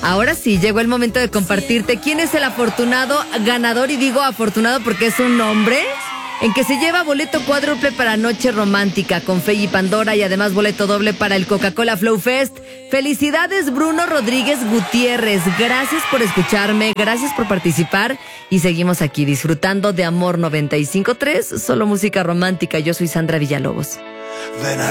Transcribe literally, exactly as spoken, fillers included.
Ahora sí, llegó el momento de compartirte quién es el afortunado ganador, y digo afortunado porque es un hombre, en que se lleva boleto cuádruple para Noche Romántica con Fey y Pandora, y además boleto doble para el Coca-Cola Flow Fest. Felicidades, Bruno Rodríguez Gutiérrez. Gracias por escucharme, gracias por participar, y seguimos aquí disfrutando de Amor noventa y cinco punto tres, solo música romántica. Yo soy Sandra Villalobos.